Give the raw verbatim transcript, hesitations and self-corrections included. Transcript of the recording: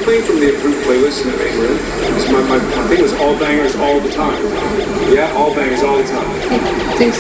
playing from the approved playlist in the main room. My, my, my thing was all bangers all the time. Yeah, all bangers all the time. Thanks.